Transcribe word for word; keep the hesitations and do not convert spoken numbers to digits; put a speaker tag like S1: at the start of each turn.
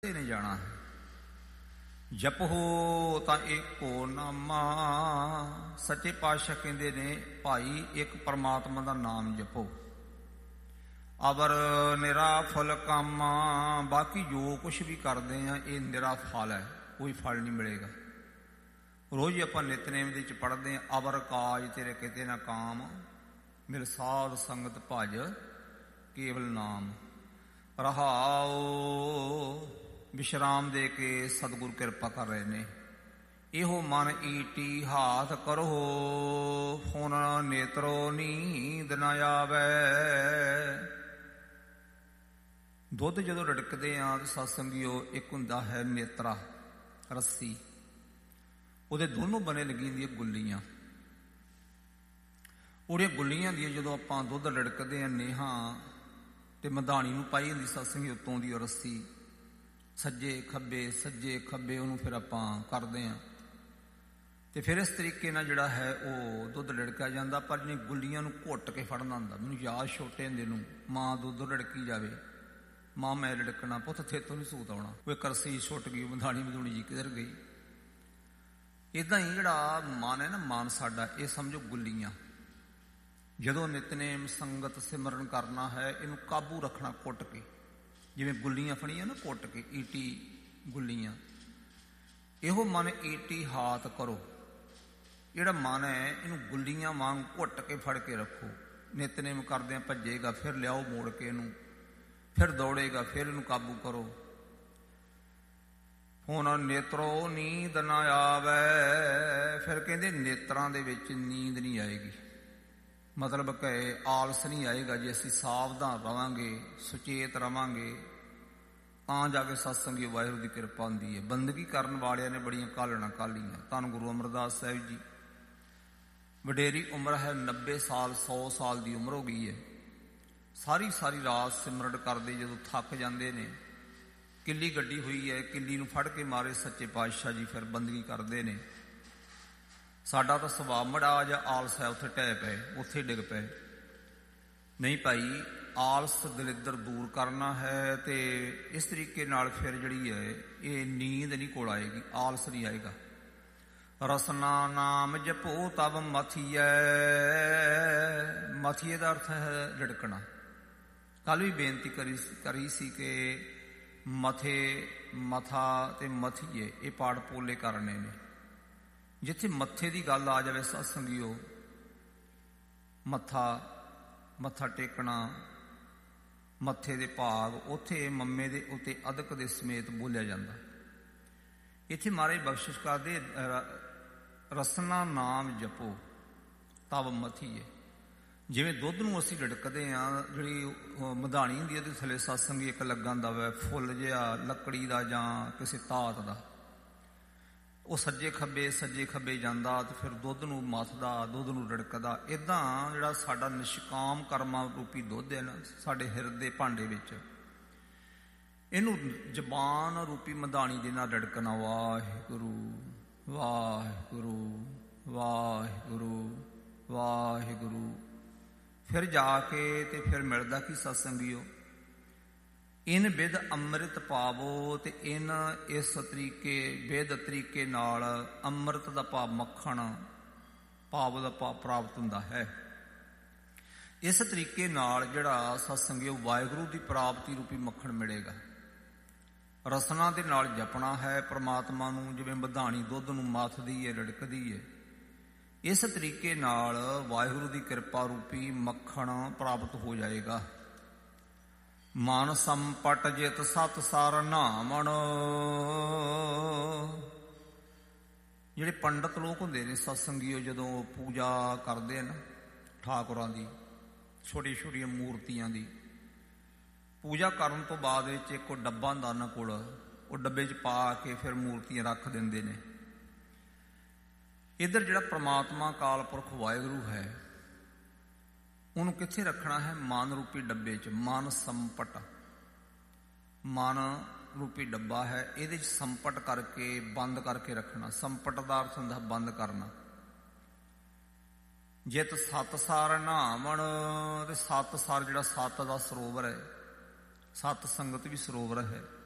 S1: ने जाना है। जपो तां एको नामा। सच्चे पातशाह कहते ने भाई एक परमात्मा का नाम जपो। अवर निरा फल कामा। बाकी जो कुछ भी करते हैं ये निरा फल है, कोई फल नहीं मिलेगा। रोज ही आपां नितनेम दे विच पढ़ते हैं अवर काज तेरे किते ना काम, मिल साध संगत भज केवल नाम। रहाओ विश्राम दे के सतगुरु कृपा कर रहे ने। इहो मन ईटी हाथ करो, फोन नेत्रो नींद न आवे। दुध जदों रड़कदे आ सत्संगियो एक हुंदा है नेत्रा रस्सी, ਉਹਦੇ ਦੋਨੋਂ बने लगी हुंदी गुल्लियां। ਉਹਦੀਆਂ गुल्लियां दी जदों आपां दुध रड़कदे आ नेहां ते मधानी नूं पाई हुंदी सत्संगी उत्तों दी रस्सी, सज्जे खब्बे सज्जे खब्बे ਉਹਨੂੰ फिर आपां करदे आ ते फिर इस तरीके नाल जिहड़ा है ਉਹ दुध रड़किया जांदा। पर जिहड़ी गुल्लियां नूं घुੱਟ के फड़ना हुंदा। मैनूं याद छोटे हुंदे नूं मां दुध रड़की जावे, मां मैं रड़कना, पुੱਤ थेतों नहीं सूत आउणा, कोई करसी छुट गई, मधानी मधूनी जी किधर गई। इदां ही जिहड़ा मन है ना, मन साडा ये समझो गुल्लियां। जदों नितनेम संगत सिमरन करना है इनू काबू रखना घुੱਟ के, जिवें गुल्लियां फड़ियां ना घुੱਟ के, ईटी गुल्लियां। इहो मन ईटी हाथ करो। जिहड़ा मन है इनू गुल्लियां वांग घुੱਟ के फड़ के रखो। नितनेम करदे भजेगा, फिर लियाओ मोड़ के इनू, फिर दौड़ेगा, फिर इनू काबू करो। हुण नेत्रो नींद न आवे। फिर कहंदे नेत्रां दे विच नींद नहीं आएगी। मतलब कि आलस नहीं आएगा। जे असीं सावधान रवांगे, सुचेत रवांगे, ਤਾਂ जाके सत्संगी वाहिगुरू दी किरपा हुंदी है। बंदगी करन वालियां ने बड़ियां कालना कालियां। धन गुरु अमरदास साहिब जी वडेरी उम्र है, नब्बे साल सौ साल की उम्र हो गई है। सारी सारी रात सिमरन करते, जदों थक जाते ने, किली गड्डी हुई है, किली नूं फड़ के मारे सच्चे पातशाह जी फिर बंदगी करते ने। साडा तो सुभाव मड़ा जा आलस है, उत्थे ढह पे, उत्थे डिग पे। नहीं भाई, आलस दलिद्र दूर करना है तो इस तरीके नाल फिर जिहड़ी है ये नींद नहीं कोल आएगी, आलस नहीं आएगा। रसना नाम जपो तब मथिए। मथिए का अर्थ है झड़कना। कल भी बेनती करी करी सी कि मथे मथा ते मथिए ये पाठ पोले करने ने। जिथे मथे की गल आ जाए सत्संगियो, मथा मत्था टेकना, मथे दे भाग उथे मम्मे दे उते अदक दे समेत बोलिया जाता। इत्थे महाराज बख्शिश करदे रसना नाम जपो तब मथीए। जिवें दुध नूं असीं रड़कदे आ, जिहड़ी मधानी हुंदी है, थले सत्संगी एक लग्गा हुंदा वा फुੱਲ जिहा लकड़ी दा जां किसी धात दा, ਉਹ सज्जे खब्बे सज्जे खब्बे जांदा ते फिर दुध नूं मथदा, दुध नूं रड़कदा। इदां जिहड़ा साडा निष्काम कर्मा रूपी दुध है ना साडे हिरदे भांडे विच, इहनूं जबान रूपी मधानी दे नाल रड़कना। वाहिगुरू वाहिगुरू वाहिगुरू वाहिगुरू। फिर जाके ते फिर मिलदा की सत्संगियो, इन विध अमृत पावो। ते इन इस तरीके विध तरीके नाल अमृत दा भाव मक्खण पाव दा भाव प्राप्त हुंदा है। इस तरीके नाल जिहड़ा सत्संगियो वाहिगुरू दी प्राप्ति रूपी मक्खण मिलेगा। रसना दे नाल जपना है परमात्मा नूं, जिवें मधानी दुध नूं मथदी है रड़कदी है। इस तरीके नाल वाहिगुरू दी कृपा रूपी मक्खण प्राप्त हो जाएगा। मन संपट जित सत सार नामण। जिहड़े पंडित लोग हुंदे ने सत्संगियो, जदों पूजा करदे ना ठाकुरां दी, छोटी छोटी मूर्तियां दी पूजा करन तो बाद विच एक डब्बा हुंदा उन्हां कोल, उह डब्बे च पा के फिर मूर्तियां रख दिंदे ने। इधर जिहड़ा परमात्मा काल पुरख वाहिगुरू है, उन्होंने कित्थे रखना है? मन रूपी डब्बे च। मन संपट, मन रूपी डब्बा है, ये संपट करके बंद करके रखना। संपट का अर्थ हुंदा बंद करना। जित सत सार नामण। सत सार जिहड़ा सत दा सरोवर है, सत संगत भी सरोवर है।